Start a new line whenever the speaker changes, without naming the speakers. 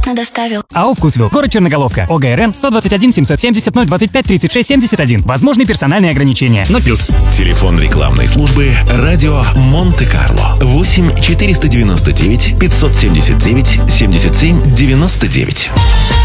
бесплатно доставил.
АО «Вкусвилл», город Черноголовка, ОГРН 121 770 025 36 71. Возможны персональные ограничения. 0+.
Телефон рекламной службы «Радио Монте-Карло» 8 499 579 77 99.